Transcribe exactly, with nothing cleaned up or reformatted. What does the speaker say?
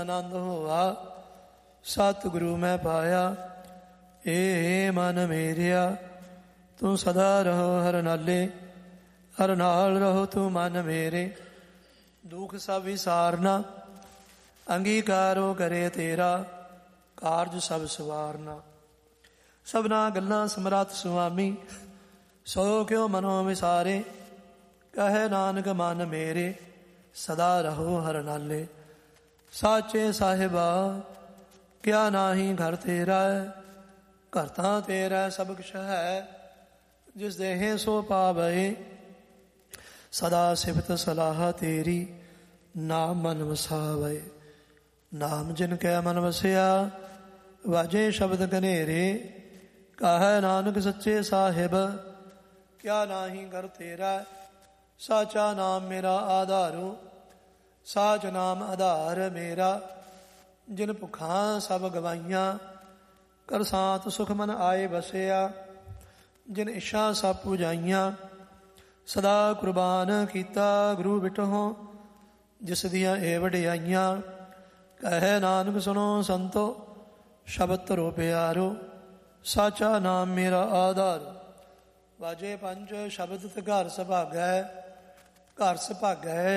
ਆਨੰਦ ਹੋਆ, ਸਤਿਗੁਰੂ ਮੈਂ ਪਾਇਆ। ਏ ਮਨ ਮੇਰਿਆ ਤੂੰ ਸਦਾ ਰਹੋ ਹਰ ਨਾਲੇ, ਹਰ ਨਾਲ ਰਹੋ ਤੂੰ ਮਨ ਮੇਰੇ। ਦੁੱਖ ਸਭ ਵਿਸਾਰਨਾ, ਅੰਗੀਕਾਰੋ ਕਰੇ ਤੇਰਾ, ਕਾਰਜ ਸਭ ਸਵਾਰਨਾ। ਸਭਨਾ ਗੱਲਾਂ ਸਮਰੱਥ ਸੁਆਮੀ, ਸੋ ਕਿਉ ਮਨੋ ਵਿਸਾਰੇ। ਕਹੇ ਨਾਨਕ ਮਨ ਮੇਰੇ, ਸਦਾ ਰਹੋ ਹਰ ਨਾਲੇ। ਸਾਚੇ ਸਾਹਿਬਾ ਕਿਆ ਨਾਹੀ ਘਰ ਤੇਰਾ, ਘਰ ਤਾਂ ਤੇਰਾ ਸਭ ਕੁਛ ਹੈ। ਜਿਸ ਦੇਹੇ ਸੋ ਪਾਵੈ, ਸਦਾ ਸਿਫਤ ਸਲਾਹ ਤੇਰੀ, ਨਾਮ ਮਨ ਵਸਾਵੈ। ਨਾਮ ਜਿਨ ਕੈ ਮਨ ਵਸਿਆ, ਵਾਜੇ ਸ਼ਬਦ ਕਨੇਰੇ। ਕਹੈ ਨਾਨਕ ਸੱਚੇ ਸਾਹਿਬ, ਕਿਆ ਨਾਹੀ ਘਰ ਤੇਰਾ। ਸਾਚਾ ਨਾਮ ਮੇਰਾ ਆਧਾਰੋ, ਸਾਚ ਨਾਮ ਆਧਾਰ ਮੇਰਾ। ਜਿਨ ਭੁੱਖਾਂ ਸਭ ਗਵਾਈਆਂ, ਕਰ ਸਾਤ ਸੁਖ ਮਨ ਆਏ ਬਸਿਆ। ਜਿਨ ਇੱਛਾ ਸਭ ਪੁਜਾਈਆਂ, ਸਦਾ ਕੁਰਬਾਨ ਕੀਤਾ ਗੁਰੂ ਬਿਟਹੁ। ਜਿਸ ਦੀਆਂ ਇਹ ਵਡਿਆਈਆਂ, ਕਹੈ ਨਾਨਕ ਸੁਣੋ ਸੰਤੋ, ਸ਼ਬਦ ਧਰੋ ਪਿਆਰੋ। ਸਾਚਾ ਨਾਮ ਮੇਰਾ ਆਧਾਰ। ਵਾਜੇ ਪੰਜ ਸ਼ਬਦ ਤੇ ਘਰ ਸੁਭਾਗੈ, ਘਰ ਸੁਭਾਗੈ